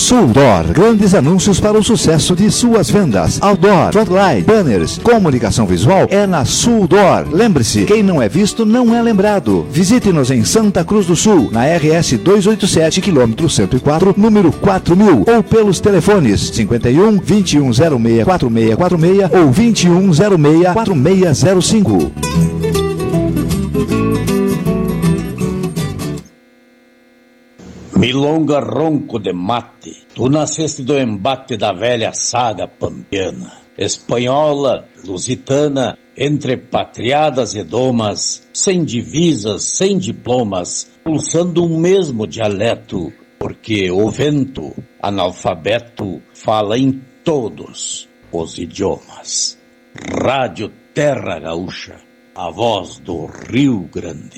Suldor, grandes anúncios para o sucesso de suas vendas. Outdoor, frontline, banners, comunicação visual é na Suldor. Lembre-se, quem não é visto não é lembrado. Visite-nos em Santa Cruz do Sul, na RS 287, quilômetro 104, número 4000, ou pelos telefones 51 2106 4646 ou 2106 4605. Milonga ronco de mate, tu nasceste do embate da velha saga pampiana, espanhola, lusitana, entre patriadas e domas, sem divisas, sem diplomas, pulsando um mesmo dialeto, porque o vento, analfabeto, fala em todos os idiomas. Rádio Terra Gaúcha, a voz do Rio Grande.